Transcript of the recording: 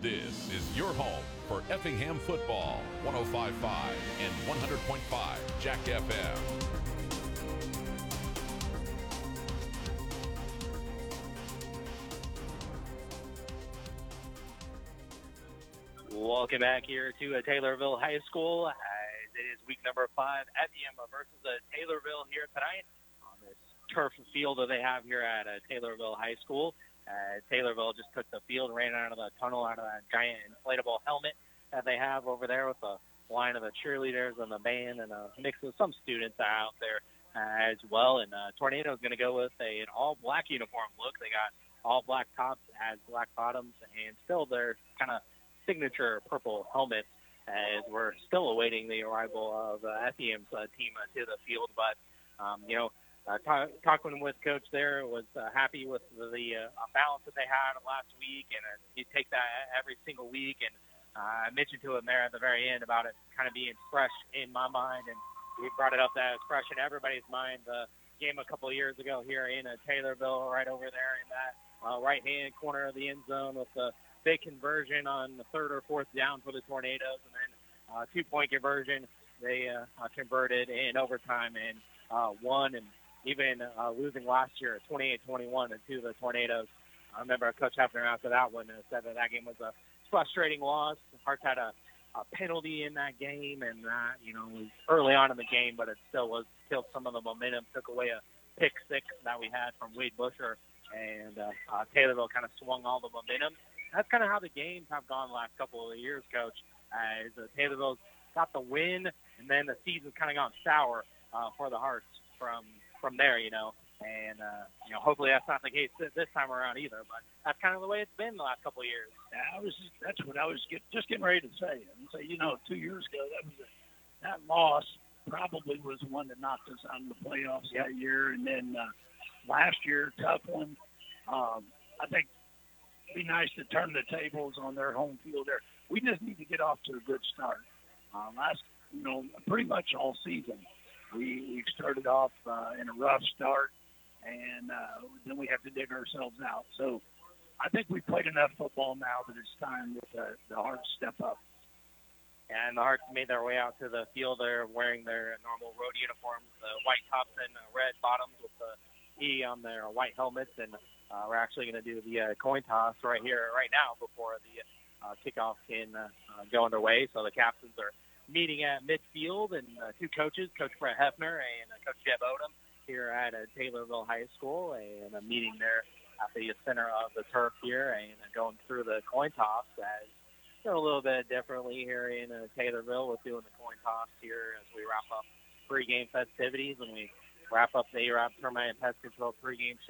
This is your home for Effingham football, 105.5 and 100.5 Jack FM. Welcome back here to Taylorville High School. It is week number 5, Effingham versus Taylorville here tonight on this turf field that they have here at Taylorville High School. Taylorville just took the field, ran out of the tunnel, out of that giant inflatable helmet that they have over there with a line of the cheerleaders and the band and a mix of some students out there as well. And Tornado is going to go with an all-black uniform look. They got all black tops as black bottoms and still their kind of signature purple helmets as we're still awaiting the arrival of Effingham's team to the field. But, talking with Coach there, was happy with the balance that they had last week, and you take that every single week. And I mentioned to him there at the very end about it kind of being fresh in my mind, and we brought it up that it's fresh in everybody's mind. The game a couple of years ago here in Taylorville, right over there in that right-hand corner of the end zone with the big conversion on the third or fourth down for the Tornadoes, and then 2-point conversion. They converted in overtime and won, and even losing last year at 28-21 to the Tornadoes. I remember Coach Hefner after that one said that game was a frustrating loss. Hearts had a penalty in that game, and it was early on in the game, but it still killed some of the momentum, took away a pick six that we had from Wade Busher, and Taylorville kind of swung all the momentum. That's kind of how the games have gone the last couple of years, Coach. Taylorville's got the win, and then the season's kind of gone sour for the Hearts from there, And, hopefully that's not the case this time around either. But that's kind of the way it's been the last couple of years. Yeah, that's what I was just getting ready to say. And say, 2 years ago, that loss probably was the one that knocked us out of the playoffs that year. And then last year, tough one. I think it'd be nice to turn the tables on their home field there. We just need to get off to a good start. Pretty much all season, we started off in a rough start, and then we have to dig ourselves out. So I think we've played enough football now that it's time that the Hearts step up. And the Hearts made their way out to the field. They're wearing their normal road uniforms, the white tops and red bottoms with the E on their white helmets. And we're actually going to do the coin toss right now before the kickoff can go underway. So the captains are meeting at midfield, and two coaches, Coach Brett Hefner and Coach Jeb Odom, here at Taylorville High School, and a meeting there at the center of the turf here, and going through the coin toss as a little bit differently here in Taylorville with doing the coin toss here as we wrap up pregame festivities, and we wrap up the A-Rap Termite and Pest Control pregame show.